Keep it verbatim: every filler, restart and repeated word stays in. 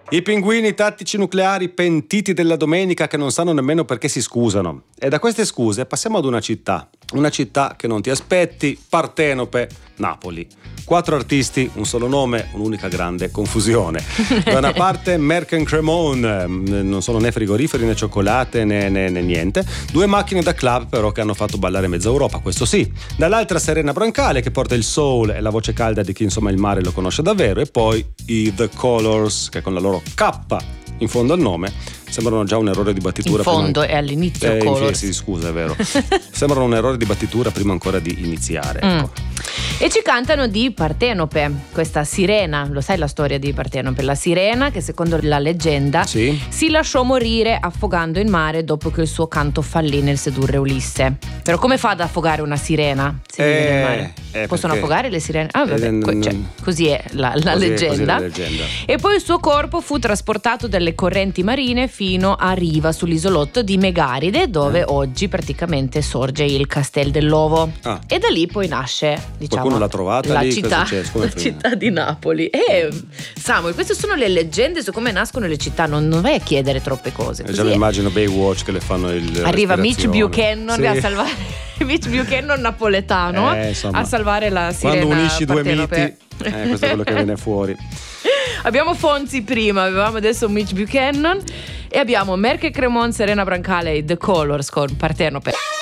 I pinguini tattici nucleari pentiti della domenica che non sanno nemmeno perché si scusano. E da queste scuse passiamo ad una città. Una città che non ti aspetti, Partenope, Napoli. Quattro artisti, un solo nome, un'unica grande confusione. Da una parte Merck Cremone, non sono né frigoriferi né cioccolate né, né, né niente. Due macchine da club però che hanno fatto ballare mezza Europa, questo sì. Dall'altra Serena Brancale che porta il soul e la voce calda di chi insomma il mare lo conosce davvero. E poi i The Colors che con la loro K in fondo al nome sembrano già un errore di battitura. In fondo prima... e all'inizio eh, Colors. Sì, scusa, è vero. Sembrano un errore di battitura prima ancora di iniziare. Ecco. Mm. E ci cantano di Partenope, questa sirena, lo sai la storia di Partenope? La sirena che secondo la leggenda sì? si lasciò morire affogando in mare dopo che il suo canto fallì nel sedurre Ulisse. Però come fa ad affogare una sirena se vive eh, nel mare? Eh, Possono perché... affogare le sirene? Ah, vabbè, eh, cioè, così è la, la, così leggenda. È, così è la leggenda. E poi il suo corpo fu trasportato dalle correnti marine fino a riva sull'isolotto di Megaride, dove eh. oggi praticamente sorge il Castel dell'Ovo. Ah. E da lì poi nasce, diciamo, qualcuno l'ha trovata la lì? città, la città di Napoli. E Samuel, queste sono le leggende su come nascono le città, non, non vai a chiedere troppe cose. Eh, già mi immagino Baywatch che le fanno il arriva Mitch Buchanan sì. a salvare Mitch Buchanan napoletano eh, insomma, a salvare la sirena. Quando unisci due Partenope. miti, eh, questo è quello che viene fuori. Abbiamo Fonzi prima, avevamo adesso Mitch Buchanan e abbiamo Merck Cremone, Serena Brancale e The Colors con Partenope.